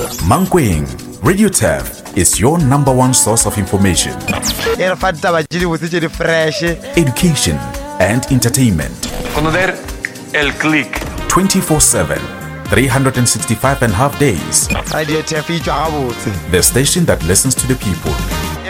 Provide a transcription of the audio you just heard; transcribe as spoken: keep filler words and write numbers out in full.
Mankweng, Radio Turf is your number one source of information, education, and entertainment. Conocer el click. twenty-four seven, three hundred sixty-five and a half days. Radio Turf, The station that listens to the people.